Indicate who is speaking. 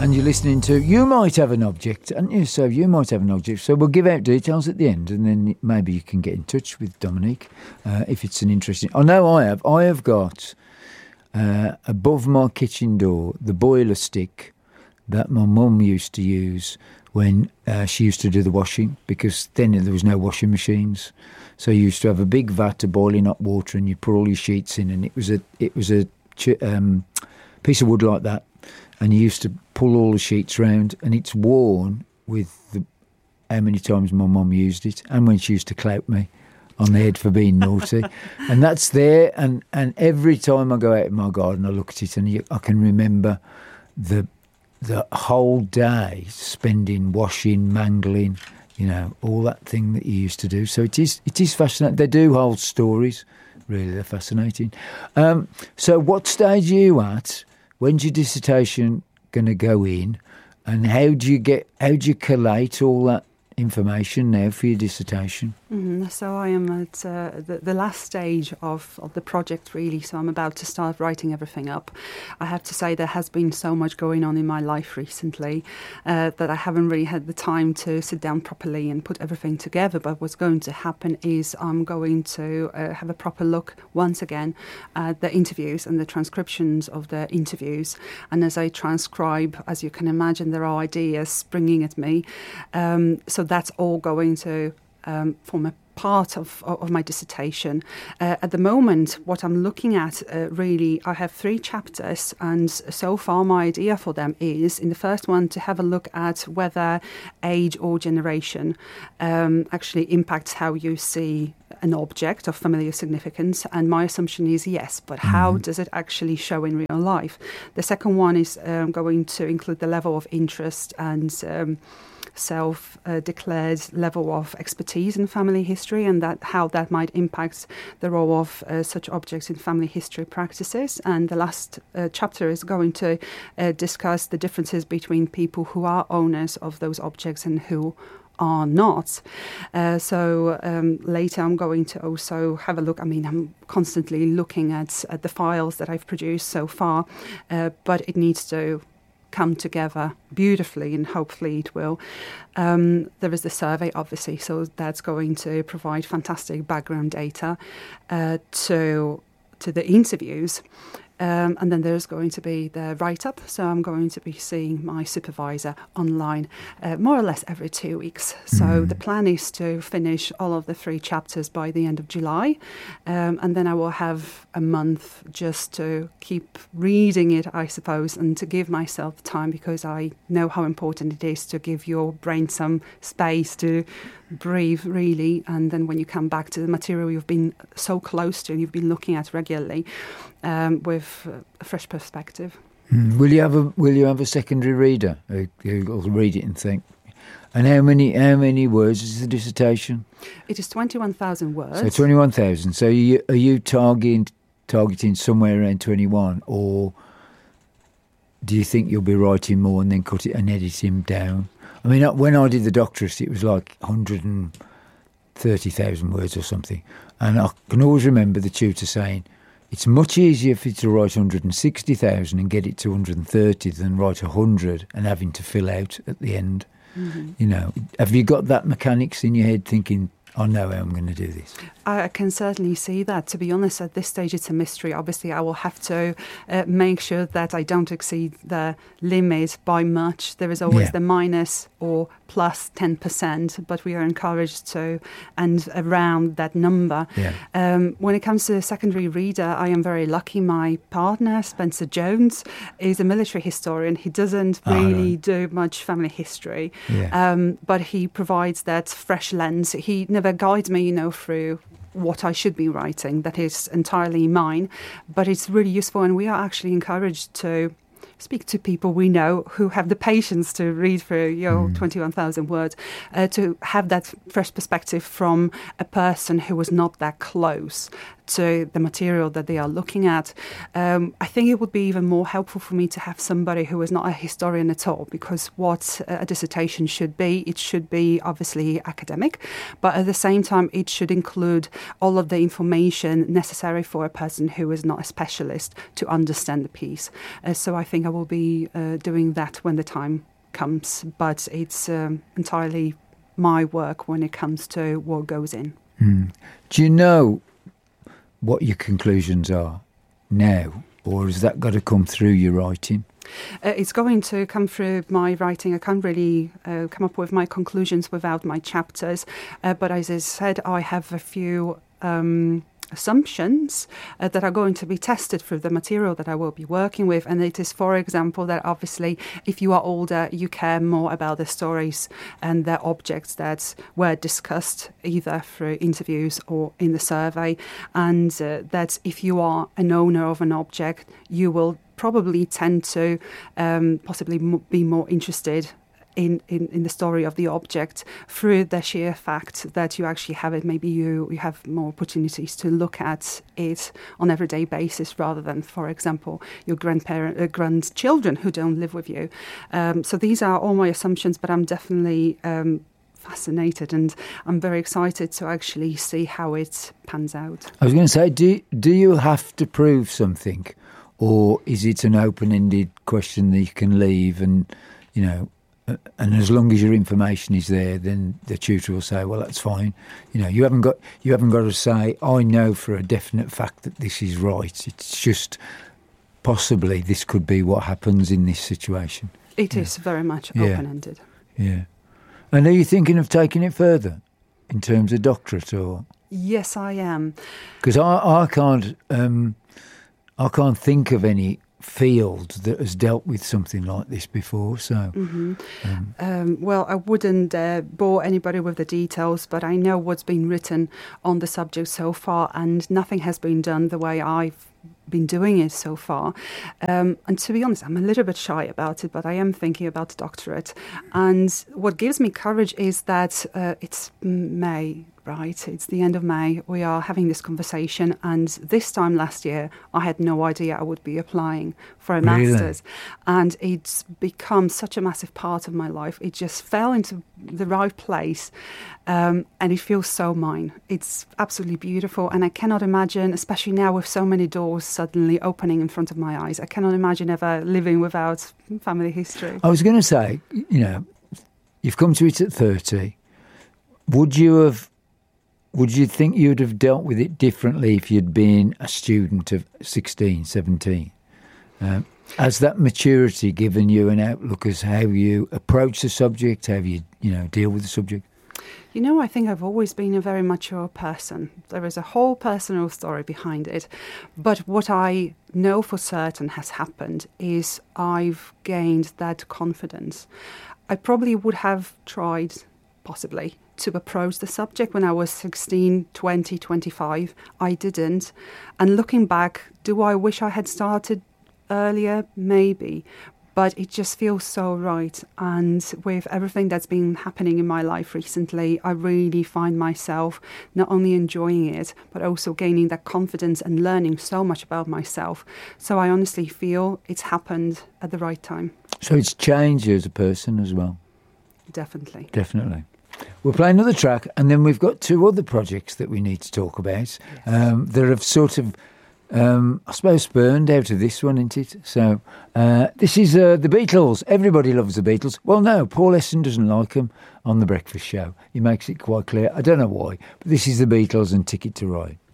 Speaker 1: And you're listening to You Might Have an Object, aren't you? So you might have an object. So we'll give out details at the end, and then maybe you can get in touch with Dominique if it's an interesting... I know I have. I have got above my kitchen door the boiler stick that my mum used to use when she used to do the washing, because then there was no washing machines. So you used to have a big vat of boiling hot water, and you put all your sheets in, and it was a piece of wood like that, and you used to pull all the sheets round, and it's worn with how many times my mum used it, and when she used to clout me on the head for being naughty. And that's there, and every time I go out in my garden, I look at it, and I can remember the whole day spending washing, mangling, all that thing that you used to do. So it is fascinating. They do hold stories. Really, they're fascinating. So what stage are you at? When's your dissertation going to go in? And how do you collate all that information now for your dissertation?
Speaker 2: So I am at the last stage of the project, really. So I'm about to start writing everything up. I have to say there has been so much going on in my life recently that I haven't really had the time to sit down properly and put everything together. But what's going to happen is I'm going to have a proper look once again at the interviews and the transcriptions of the interviews. And as I transcribe, as you can imagine, there are ideas springing at me. So that's all going to form a part of my dissertation. At the moment, what I'm looking at, really, I have 3 chapters, and so far my idea for them is, in the first one, to have a look at whether age or generation actually impacts how you see an object of familiar significance, and my assumption is yes, but how does it actually show in real life? The second one is going to include the level of interest and self-declared level of expertise in family history, and how that might impact the role of such objects in family history practices. And the last chapter is going to discuss the differences between people who are owners of those objects and who are not. Later I'm going to also have a look. I'm constantly looking at the files that I've produced so far, but it needs to come together beautifully, and hopefully it will. There is the survey, obviously, so that's going to provide fantastic background data to the interviews. And then there's going to be the write-up. So I'm going to be seeing my supervisor online more or less every 2 weeks. So the plan is to finish all of the 3 chapters by the end of July. And then I will have a month just to keep reading it, I suppose, and to give myself time, because I know how important it is to give your brain some space to breathe, really. And then when you come back to the material you've been so close to and you've been looking at regularly, with a fresh perspective.
Speaker 1: Will you have a secondary reader who'll read it and think? And how many words is the dissertation?
Speaker 2: It is 21,000 words.
Speaker 1: So 21,000. So are you targeting somewhere around 21, or do you think you'll be writing more and then cut it and edit him down? When I did the doctorate, it was like 130,000 words or something, and I can always remember the tutor saying, it's much easier for you to write 160,000 and get it to 130 than write 100 and having to fill out at the end. Have you got that mechanics in your head thinking, I know how I'm going to do this?
Speaker 2: I can certainly see that. To be honest, at this stage, it's a mystery. Obviously, I will have to make sure that I don't exceed the limit by much. There is always the minus or plus 10%, but we are encouraged to end around that number. When it comes to a secondary reader, I am very lucky. My partner, Spencer Jones, is a military historian. He doesn't really do much family history, but he provides that fresh lens. He never guides me, through what I should be writing. That is entirely mine, but it's really useful, and we are actually encouraged to speak to people we know who have the patience to read through your 21,000 words, to have that fresh perspective from a person who was not that close to the material that they are looking at. I think it would be even more helpful for me to have somebody who is not a historian at all, because what a dissertation should be, it should be obviously academic, but at the same time it should include all of the information necessary for a person who is not a specialist to understand the piece. So I think I will be doing that when the time comes, but it's entirely my work when it comes to what goes in.
Speaker 1: Do you know what your conclusions are now, or has that got to come through your writing?
Speaker 2: It's going to come through my writing. I can't really come up with my conclusions without my chapters, but as I said, I have a few assumptions that are going to be tested through the material that I will be working with. And it is, for example, that obviously if you are older, you care more about the stories and the objects that were discussed either through interviews or in the survey. And that if you are an owner of an object, you will probably tend to possibly be more interested in the story of the object through the sheer fact that you actually have it. Maybe you have more opportunities to look at it on an everyday basis rather than, for example, your grandchildren who don't live with you. So these are all my assumptions, but I'm definitely fascinated, and I'm very excited to actually see how it pans out.
Speaker 1: I was going to say, do you have to prove something, or is it an open-ended question that you can leave and, you know, and as long as your information is there, then the tutor will say, well, that's fine. You know, you haven't got to say, I know for a definite fact that this is right. It's just possibly this could be what happens in this situation.
Speaker 2: It is very much open-ended.
Speaker 1: Yeah. And are you thinking of taking it further in terms of doctorate, or?
Speaker 2: Yes, I am. Because
Speaker 1: I can't think of any field that has dealt with something like this before, so
Speaker 2: well, I wouldn't bore anybody with the details, but I know what's been written on the subject so far, and nothing has been done the way I've been doing it so far. And to be honest, I'm a little bit shy about it, but I am thinking about the doctorate. And what gives me courage is that it's May, right? It's the end of May. We are having this conversation, and this time last year, I had no idea I would be applying for a master's. And it's become such a massive part of my life. It just fell into the right place, and it feels so mine. It's absolutely beautiful, and I cannot imagine, especially now with so many doors suddenly opening in front of my eyes, I cannot imagine ever living without family history.
Speaker 1: I was going to say, you know, you've come to it at 30. Would you think you'd have dealt with it differently if you'd been a student of 16, 17? Has that maturity given you an outlook as how you approach the subject, how you deal with the subject?
Speaker 2: You know, I think I've always been a very mature person. There is a whole personal story behind it. But what I know for certain has happened is I've gained that confidence. I probably would have tried, possibly, to approach the subject when I was 16, 20, 25. I didn't. And looking back, do I wish I had started earlier? Maybe. But it just feels so right. And with everything that's been happening in my life recently, I really find myself not only enjoying it, but also gaining that confidence and learning so much about myself. So I honestly feel it's happened at the right time.
Speaker 1: So it's changed you as a person as well?
Speaker 2: Definitely.
Speaker 1: Definitely. We'll play another track, and then we've got two other projects that we need to talk about. Yes. That have sort of, I suppose, spurned out of this one, isn't it? So this is the Beatles. Everybody loves the Beatles. Well, no, Paul Heston doesn't like them on The Breakfast Show. He makes it quite clear. I don't know why, but this is the Beatles and Ticket to Ride.